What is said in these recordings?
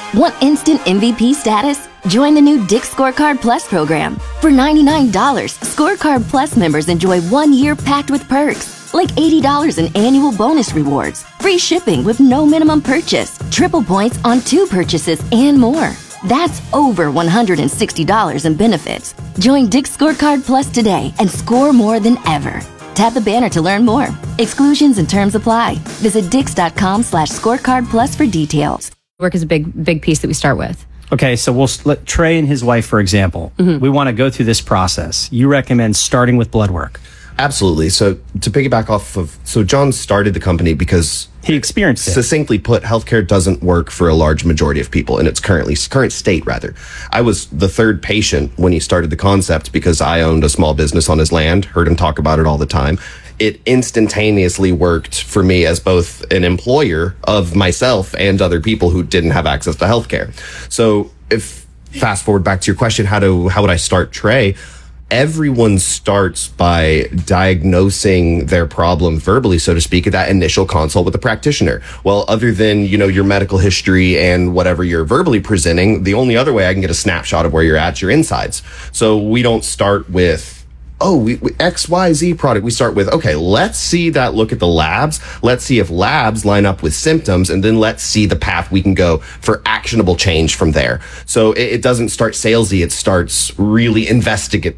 Want instant MVP status? Join the new Dick's Scorecard Plus program. For $99, Scorecard Plus members enjoy 1 year packed with perks, like $80 in annual bonus rewards, free shipping with no minimum purchase, triple points on 2 purchases, and more. That's over $160 in benefits. Join Dick's Scorecard Plus today and score more than ever. Tap the banner to learn more. Exclusions and terms apply. Visit dix.com/scorecard plus for details. Work is a big piece that we start with. Okay, so we'll let Trey and his wife, for example. We want to go through this process. You recommend starting with blood work. Absolutely. So to piggyback off of, John started the company because he experienced it. Succinctly put, healthcare doesn't work for a large majority of people in its current state, rather. I was the third patient when he started the concept because I owned a small business on his land, heard him talk about it all the time. It instantaneously worked for me as both an employer of myself and other people who didn't have access to healthcare. So if fast forward back to your question, how would I start Trey? Everyone starts by diagnosing their problem verbally, so to speak, at that initial consult with the practitioner. Well, other than, your medical history and whatever you're verbally presenting, the only other way I can get a snapshot of where you're at is your insides. So we don't start with, we XYZ product. We start with, okay, let's see that, look at the labs. Let's see if labs line up with symptoms, and then let's see the path we can go for actionable change from there. So it doesn't start salesy. It starts really investigative.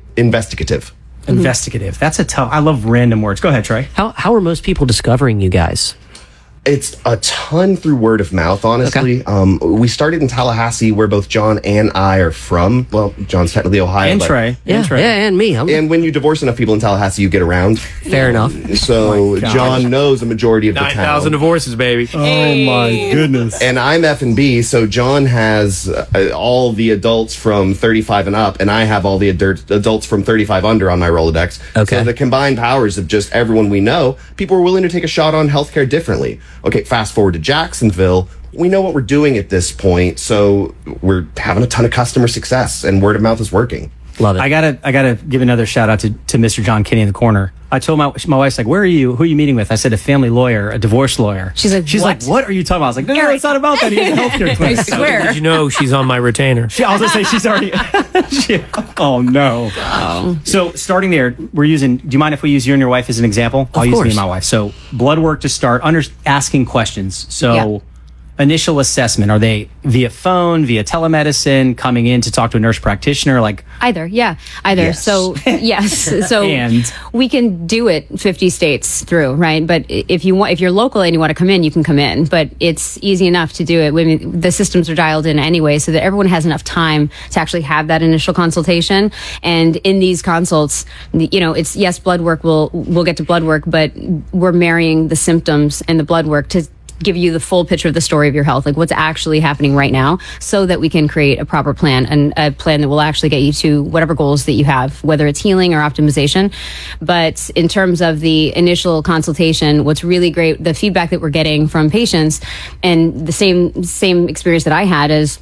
Investigative. That's a tough, I love random words. Go ahead, Trey. How are most people discovering you guys? It's a ton through word of mouth, honestly. Okay. We started in Tallahassee, where both John and I are from. Well, John's technically Ohio. And Trey. Yeah, and me. And when you divorce enough people in Tallahassee, you get around. Fair enough. So John knows a majority of the town. 9,000 divorces, baby. Oh, my goodness. And I'm F&B, so John has all the adults from 35 and up, and I have all the adults from 35 under on my Rolodex. Okay. So the combined powers of just everyone we know, people are willing to take a shot on healthcare differently. Okay, fast forward to Jacksonville. We know what we're doing at this point, so we're having a ton of customer success, and word of mouth is working. Love it. I gotta give another shout out to Mr. John Kinney in the corner. I told my wife's like, "Where are you? Who are you meeting with?" I said, "A family lawyer, a divorce lawyer." She's like, "What are you talking about?" I was like, "No, it's not about that. He's a healthcare clinic." I swear. Did you know she's on my retainer? I was gonna say she's already. Oh no. So starting there, we're using. Do you mind if we use you and your wife as an example? I'll use me and my wife. So blood work to start. Asking questions. So. Yeah. Initial assessment, are they via phone, via telemedicine, coming in to talk to a nurse practitioner? Either. Yes. So yes, so and we can do it 50 states through, right? But if you're local and you want to come in, you can come in. But it's easy enough to do it. I mean, the systems are dialed in anyway, so that everyone has enough time to actually have that initial consultation. And in these consults, it's yes, blood work. We'll get to blood work, but we're marrying the symptoms and the blood work to give you the full picture of the story of your health, like what's actually happening right now, so that we can create a proper plan, and a plan that will actually get you to whatever goals that you have, whether it's healing or optimization. But in terms of the initial consultation, what's really great, the feedback that we're getting from patients, and the same experience that I had is,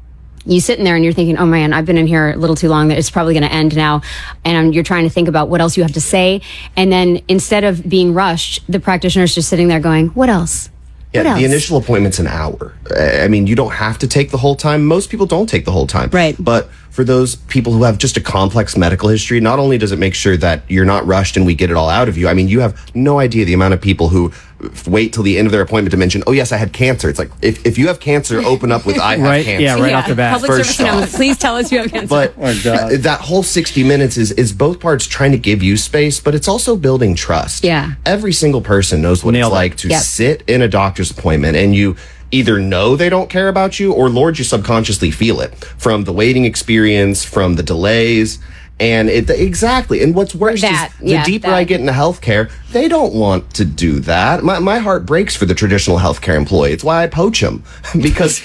you sit in there and you're thinking, oh man, I've been in here a little too long, that it's probably going to end now. And you're trying to think about what else you have to say. And then instead of being rushed, the practitioner's just sitting there going, what else? Yeah, the initial appointment's an hour. I mean, you don't have to take the whole time. Most people don't take the whole time. Right. But for those people who have just a complex medical history, not only does it make sure that you're not rushed and we get it all out of you, I mean, you have no idea the amount of people who wait till the end of their appointment to mention, oh yes, I had cancer. It's like, if you have cancer, open up with I have cancer. Yeah, right off the bat. Public service announcement, please tell us you have cancer. But that whole 60 minutes is both parts trying to give you space, but it's also building trust. Yeah. Every single person knows what it's like to sit in a doctor's appointment, and you either know they don't care about you, or Lord, you subconsciously feel it from the waiting experience, from the delays. And exactly. And what's worse is the deeper I get into healthcare, they don't want to do that. My heart breaks for the traditional healthcare employee. It's why I poach them, because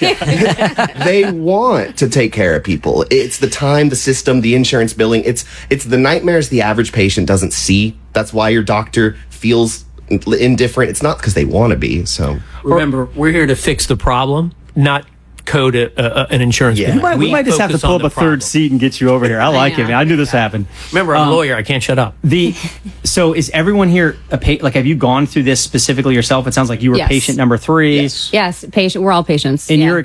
they want to take care of people. It's the time, the system, the insurance billing. It's the nightmares the average patient doesn't see. That's why your doctor feels indifferent. It's not because they want to be. So remember, we're here to fix the problem, not code an insurance bill. We might just have to pull up a third seat and get you over here. I like it, man. I knew this happened. Remember, I'm a lawyer. I can't shut up. So is everyone here have you gone through this specifically yourself? It sounds like you were patient number 3. Yes, patient. We're all patients. In your